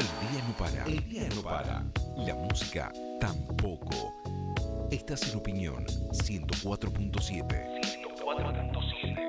El día no para. El día no para. La música tampoco. Estás en Opinión 104.7. 104.7.